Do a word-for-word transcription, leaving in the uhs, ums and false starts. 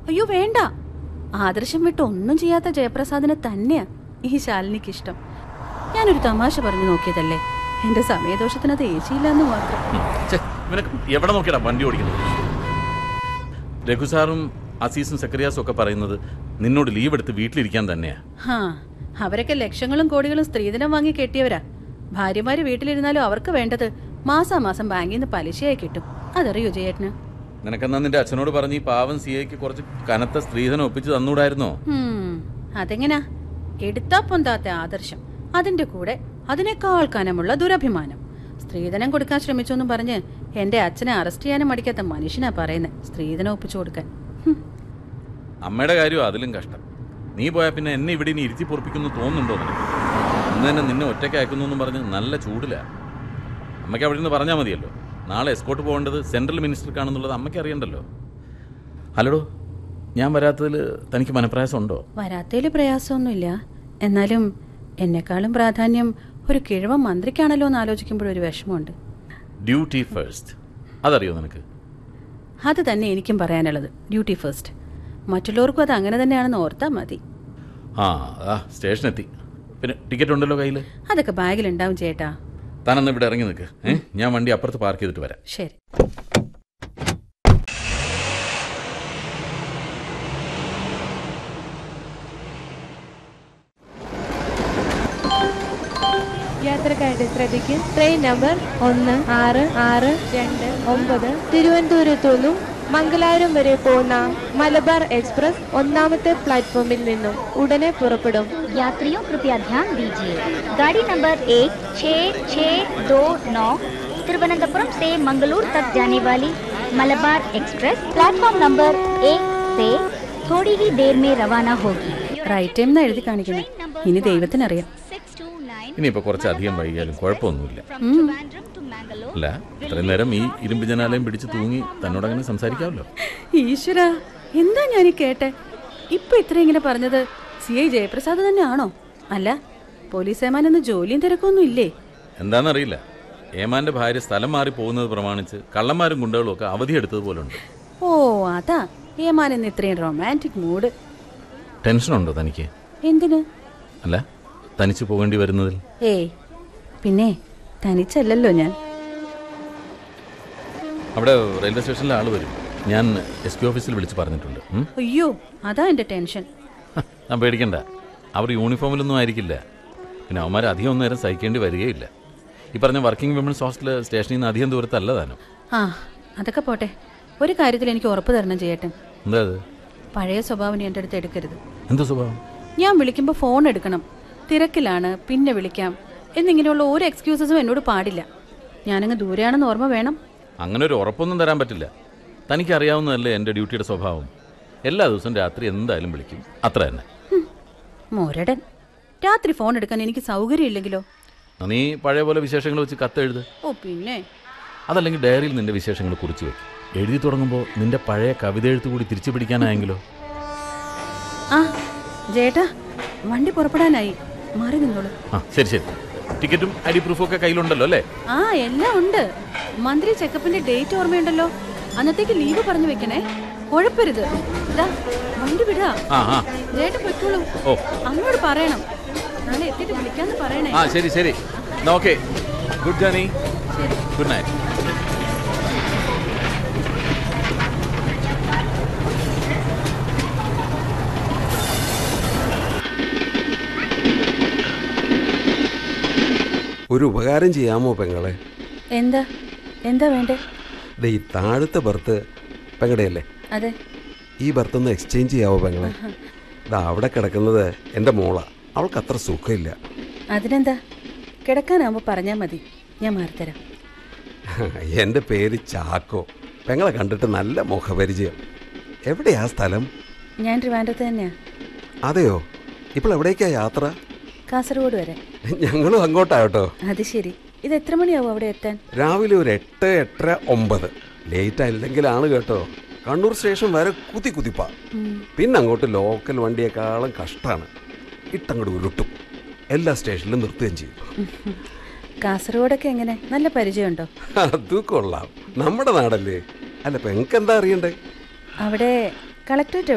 അയ്യോ വേണ്ട. ആദർശം വിട്ട് ഒന്നും ചെയ്യാത്ത ജയപ്രസാദിനെ തന്നെയാ ഈ ശാലിനിക്ക് ഇഷ്ടം. ഞാനൊരു തമാശ പറഞ്ഞു നോക്കിയതല്ലേ. എന്റെ സമയദോഷത്തിനത് ഏശിയില്ലെന്ന് മാത്രം. എവിടെ നോക്കിയാ വണ്ടി ഓടിക്കുന്നത്? രഘുസാറും അസീസും സക്കറിയാസും ഒക്കെ പറയുന്നത് നിന്നോട് ലീവ് എടുത്ത് വീട്ടിലിരിക്കാൻ തന്നെയാ. ഹാ, അവരൊക്കെ ലക്ഷങ്ങളും കോടികളും സ്ത്രീധനം വാങ്ങി കെട്ടിയവരാ. ഭാര്യമാര് വീട്ടിലിരുന്നാലും അവർക്ക് വേണ്ടത് മാസാമാസം ബാങ്കിൽ നിന്ന് പലിശയായി കിട്ടും. അതറിയോ ജയേട്ടന്? നിനക്കെന്നാ നിന്റെ അച്ഛനോട് പറഞ്ഞ് ഈ പാവം സിയയ്ക്ക് കുറച്ച് കനത്ത സ്ത്രീധനം ഒപ്പിച്ച് തന്നൂടായിരുന്നോ? അതെങ്ങനാ? എടുത്താ പൊന്താത്ത ആദർശം, അതിന്റെ കൂടെ അതിനേക്കാൾ കനമുള്ള ദുരഭിമാനം. സ്ത്രീധനം കൊടുക്കാൻ ശ്രമിച്ചോന്നും പറഞ്ഞ് എന്റെ അച്ഛനെ അറസ്റ്റ് ചെയ്യാനും മടിക്കാത്ത മനുഷ്യനാ പറയുന്നത് സ്ത്രീധനം ഒപ്പിച്ചു കൊടുക്കാൻ. അമ്മയുടെ കാര്യം അതിലും കഷ്ടം. നീ പോയാ പിന്നെ എന്നെ ഇവിടെ ഇനി ഇരുത്തി പൊറപ്പിക്കുന്നു തോന്നുന്നുണ്ടോ നിനക്ക്? ഇന്ന് തന്നെ നിന്നെ ഒറ്റയ്ക്ക് അയക്കുന്നു എന്നും പറഞ്ഞ് നല്ല ചൂടില്ല. അമ്മയ്ക്ക് അവിടെ നിന്ന് പറഞ്ഞാൽ മതിയല്ലോ. നാളെ എസ്കോട്ട് പോകേണ്ടത് സെൻട്രൽ മിനിസ്റ്റർക്കാണെന്നുള്ളത് അമ്മയ്ക്ക് അറിയണ്ടല്ലോ. ഹലോടോ, ഞാൻ വരാത്തതിൽ തനിക്ക് മനപ്രയാസം ഉണ്ടോ? വരാത്തതിൽ പ്രയാസമൊന്നുമില്ല. എന്നാലും എന്നെക്കാളും പ്രാധാന്യം ഒരു കിഴവ മന്ത്രിക്കാണല്ലോ എന്ന് ആലോചിക്കുമ്പോഴൊരു വിഷമമുണ്ട്. ഡ്യൂട്ടി ഫസ്റ്റ്, അതറിയോ നിനക്ക്? അത് തന്നെ എനിക്കും പറയാനുള്ളത്. Duty first. മറ്റുള്ളവർക്കും അത് അങ്ങനെ തന്നെയാണെന്ന് ഓർത്താൽ മതി. ആ ആ സ്റ്റേഷനെത്തി. പിന്നെ ടിക്കറ്റ് ഉണ്ടല്ലോ കയ്യിൽ? അതൊക്കെ ബാഗിലുണ്ടാവും ചേട്ടാ. താനൊന്ന് ഇവിടെ ഇറങ്ങി നിൽക്ക്. ഏഹ് ഞാൻ വണ്ടി അപ്പുറത്ത് പാർക്ക് ചെയ്തിട്ട് വരാം. ശരി. യാത്രക്കാരുടെ ശ്രദ്ധയ്ക്ക് ട്രെയിൻ നമ്പർ ഒന്ന് ആറ് ആറ് രണ്ട് ഒമ്പത് തിരുവനന്തപുരത്തു നിന്നും മംഗലാപുരം വരെ പോകുന്ന മലബാർ എക്സ്പ്രസ് ഒന്നാമത്തെ പ്ലാറ്റ്ഫോമിൽ നിന്നും ഉടനെ പുറപ്പെടും. यात्रियों कृपया ध्यान दीजिए, गाड़ी नंबर एक छः छः दो नौ तिरुवनंतपुरम से मंगलूर तक जाने वाली मलबार एक्सप्रेस प्लेटफॉर्म नंबर एक से थोड़ी ही देर में रवाना होगी. റൈറ്റ് ടൈം എന്ന് എഴുതി കാണിക്കുന്നത്. ഇനി ദൈവത്തിനറിയാം. ഇനിയിപ്പോ കുറച്ചധികം വൈകിയാലും കുഴപ്പമൊന്നുമില്ല. അല്ല, ഇത്രയും നേരം ഈ ഇരുമ്പ് ജനാലയം പിടിച്ച് തൂങ്ങി തന്നോടങ്ങനെ സംസാരിക്കാമല്ലോ. ഈശ്വര, എന്താ ഞാൻ കേട്ടെ? ഇപ്പൊ ഇത്ര ഇങ്ങനെ പറഞ്ഞത് സി ഐ ജയപ്രസാദ് തന്നെയാണോ? അല്ല, പോലീസ് ഏമാനൊന്നും ജോലിയും തിരക്കൊന്നും ഇല്ലേ? എന്താണെന്നറിയില്ല. ഏമാന്റെ ഭാര്യ സ്ഥലം മാറി പോകുന്നത് പ്രമാണിച്ച് കള്ളന്മാരും ഗുണ്ടകളും ഒക്കെ അവധിയെടുത്തതുപോലെ ഉണ്ട്. ഓ, അതാ ഏമാൻ എന്ന് ഇത്രയും റൊമാൻറ്റിക് മൂഡ്. ടെൻഷനുണ്ടോ തനിക്ക്? എന്തിന്? അല്ല, തനിച്ച് പോകേണ്ടി വരുന്നതിൽ. ഏയ്, പിന്നെ തനിച്ചല്ലല്ലോ ഞാൻ. അവിടെ റെയിൽവേ സ്റ്റേഷനിലെ ആള് വരും. ഞാൻ എസ് പി ഓഫീസിൽ വിളിച്ച് പറഞ്ഞിട്ടുണ്ട്. അയ്യോ, അതാ എന്റെ ടെൻഷൻ. ഞാൻ പേടിക്കണ്ട, അവർ യൂണിഫോമിലൊന്നും ആയിരിക്കില്ല. പിന്നെ അവന്മാർ അധികം ഒന്നും നേരം സഹിക്കേണ്ടി വരികയില്ല. ഈ പറഞ്ഞ വർക്കിംഗ് വിമൻസ് ഹോസ്റ്റൽ സ്റ്റേഷനിൽ നിന്ന് അധികം ദൂരത്തല്ല താനും. ആ, അതൊക്കെ പോട്ടെ. ഒരു കാര്യത്തിൽ എനിക്ക് ഉറപ്പ് തരണം ചെയ്യട്ടെ. എന്താ അത്? പഴയ സ്വഭാവം എൻ്റെ അടുത്ത് എടുക്കരുത്. എന്താ സ്വഭാവം? ഞാൻ വിളിക്കുമ്പോൾ ഫോൺ എടുക്കണം, തിരക്കിലാണ്, പിന്നെ വിളിക്കാം എന്നിങ്ങനെയുള്ള ഒരു എക്സ്ക്യൂസസും എന്നോട് പാടില്ല. ഞാനങ്ങ് ദൂരെയാണെന്ന് ഓർമ്മ വേണം. അങ്ങനെ ഒരു ഉറപ്പൊന്നും തരാൻ പറ്റില്ല. തനിക്കറിയാവുന്നതല്ലേ എൻ്റെ ഡ്യൂട്ടിയുടെ സ്വഭാവം. എല്ലാ ദിവസവും രാത്രി എന്തായാലും വിളിക്കും, അത്ര തന്നെ. മോരടൻ, രാത്രി ഫോൺ എടുക്കാൻ എനിക്ക് സൗകര്യം ഇല്ലെങ്കിലോ? നീ പഴയ പോലെ വിശേഷങ്ങൾ വെച്ച് കത്തെഴുത്. ഓ പിന്നെ. അതല്ലെങ്കിൽ ഡയറിയിൽ നിന്റെ വിശേഷങ്ങൾ കുറിച്ച് വെക്കും. എഴുതി തുടങ്ങുമ്പോൾ നിന്റെ പഴയ കവിത എഴുത്ത് കൂടി തിരിച്ചു പിടിക്കാനായെങ്കിലോ? ആ ജേട്ടാ, വണ്ടി പുറപ്പെടാനായി, മാറി നിന്നോളൂ. ആ ശരി ശരി. ടിക്കറ്റും ഐ ഡി പ്രൂഫും ഒക്കെ കയ്യിലുണ്ടല്ലോ അല്ലേ? ആ, എല്ലാം ഉണ്ട്. മന്ത്രി ചെക്കപ്പിന്റെ ഡേറ്റ് ഓർമ്മയുണ്ടല്ലോ. അന്നത്തേക്ക് ലീവ് പറഞ്ഞു വെക്കണേ, കുഴപ്പരുത്. വണ്ടി വിടാ. ജേട്ടൻ പൊയ്ക്കോളൂ. ഓ, അങ്ങോട്ട് പറയണം, നാളെ എത്തിയിട്ട് വിളിക്കാന്ന് പറയണേ. ആ ശരി ശരി. Okay, good journey. Good night. ഒരു ഉപകാരം ചെയ്യാമോ പെങ്ങളെ? എന്താ എന്താ വേണ്ടേ? ഈ താഴത്തെ ബർത്ത് പെങ്ങടെയല്ലേ? അതെ. ഈ ബർത്തൊന്ന് എക്സ്ചേഞ്ച് ചെയ്യാവോ പെങ്ങളെ? ഇതാ അവിടെ കിടക്കുന്നത് എൻ്റെ മോളാ, അവൾക്ക് അത്ര സുഖമില്ല. അതിനെന്താ, കിടക്കാനാവുമ്പോൾ പറഞ്ഞാൽ മതി, ഞാൻ മാറിത്തരാം. എൻ്റെ പേര് ചാക്കോ. പെങ്ങളെ കണ്ടിട്ട് നല്ല മുഖപരിചയം. എവിടെയാ സ്ഥലം? ഞാൻ ട്രിവാൻഡ്രത്ത് തന്നെയാ. അതെയോ? ഇപ്പോൾ എവിടേക്കാ യാത്ര? കാസർഗോഡ് വരെ. ഞങ്ങളും അങ്ങോട്ടാട്ടോ. അത് ശരി. ഇത് എത്ര മണിയാവും അവിടെ എത്താൻ? രാവിലെ ഒരു എട്ട് എട്ടര ഒമ്പത്. ലേറ്റ് ആയില്ലെങ്കിലാണ് കേട്ടോ. കണ്ണൂർ സ്റ്റേഷൻ വരെ കുതി കുതിപ്പാ. പിന്നെ അങ്ങോട്ട് ലോക്കൽ വണ്ടിയേക്കാളും കഷ്ടാണ്. ഇട്ടങ്ങോട്ട് ഉരുട്ടും, എല്ലാ സ്റ്റേഷനിലും നിർത്തുകയും ചെയ്യും. കാസർഗോഡൊക്കെ എങ്ങനെ, നല്ല പരിചയമുണ്ടോ? അത് കൊള്ളാം, നമ്മുടെ നാടല്ലേ. അല്ല, പെങ്ങൾക്ക് എന്താ അറിയണ്ടേ? അവിടെ കളക്ടറേറ്റ്